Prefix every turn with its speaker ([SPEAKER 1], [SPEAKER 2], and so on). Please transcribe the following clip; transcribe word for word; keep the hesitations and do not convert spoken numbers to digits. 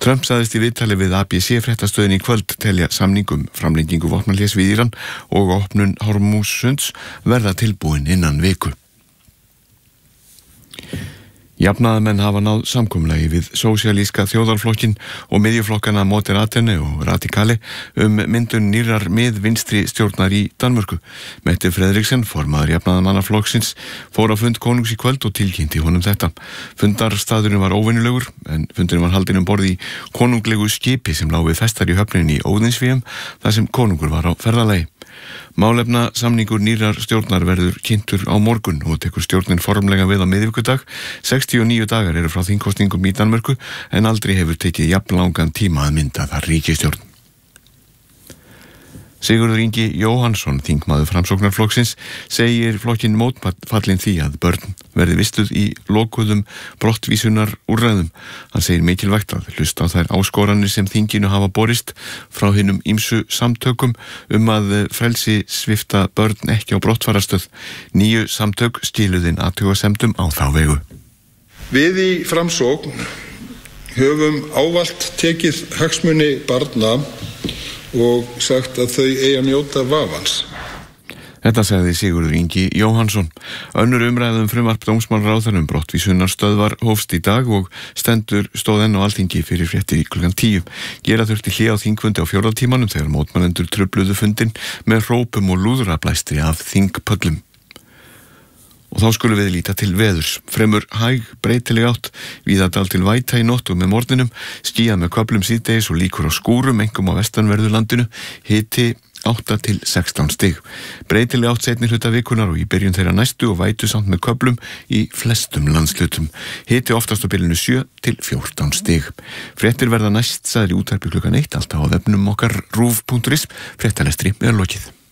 [SPEAKER 1] Trump sagðist í viðtali við A B C fréttastöðin í kvöld telja samningum framlengingu vopnahlés við Íran og opnun Hormússunds verða tilbúin innan viku. Jafnaðarmenn hafa náð samkomulagi við sósíalíska þjóðarflokkin og miðjuflokkana Moderaterne og Radikale um myndun nýrrar miðvinstri stjórnar í Danmörku. Mette Frederiksen, formaður jafnaðarmannaflokksins, fór á fund konungs í kvöld og tilkynnti honum þetta. Fundarstaðurinn var óvenjulegur, en fundurinn var haldinn um borð í konunglegu skipi sem lá við festar í höfninni í Óðinsvéum, þar sem konungur var á ferðalagi. Málefna samningur nýrar stjórnar verður kynntur á morgun og tekur stjórnin formlega við á miðvikudag. sextíu og níu dagar eru frá þingkosningum í Danmörku en aldrei hefur tekið jafn langan tíma að mynda þar ríkisstjórn. Sigurður Ingi Jóhannsson, þingmaður Framsóknarflokksins, segir flokkinn mótfallinn því að börn verði vistuð í lokuðum brottvísunar úrræðum. Hann segir mikilvægt að hlusta á þær áskoranir sem þinginu hafa borist frá hinum ýmsu samtökum um að frelsi svipta börn ekki á brottfarastöð. Níu samtök skiluðinn athugasemdum á þá vegu.
[SPEAKER 2] Við í Framsókn höfum ávallt tekið hagsmuni barna og sagt að þau eigi að njóta vafans.
[SPEAKER 1] Þetta sagði Sigurður Ingi Jóhannsson. Önnur umræðum frumvarp dómsmálaráðherra um brottvísunar stöðvar hófst í dag og stendur stóð enn á Alþingi fyrir fréttir í klukkan tíu. Gera þurfti hlé á þingfundi á fjórða tímanum þegar mótmælendur trufluðu fundinn með hrópum og lúðrablæstri af þingpöllum. Og þá skulum við líta til veðurs. Fremur hæg, breytileg átt, víða dál til væta í nótt og með morgninum, skýjað með köflum síðdegis og líkur á skúrum, einkum á vestanverðu landinu, hiti átta til sextán stig. Breytileg átt seinni hluta vikunar og í byrjun þeirra næstu og vætu samt með köflum í flestum landslutum. Hiti oftast á bilinu sjö til fjórtán stig. Fréttir verða næst sagðir í útvarpi klukkan eitt, alltaf á vefnum okkar rúv punktur is. Fréttalestri er lokið.